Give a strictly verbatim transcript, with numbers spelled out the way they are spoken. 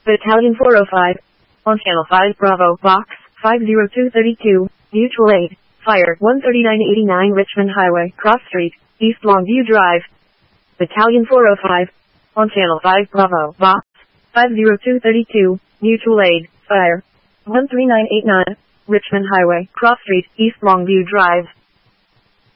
Battalion four oh five. On Channel five Bravo, Box five oh two thirty-two, Mutual Aid. Fire one thirty-nine eighty-nine Richmond Highway, Cross Street, East Longview Drive. Battalion four oh five. On Channel five Bravo, Box five oh two thirty-two, Mutual Aid. Fire one three nine eight nine, Richmond Highway, Cross Street, East Longview Drive.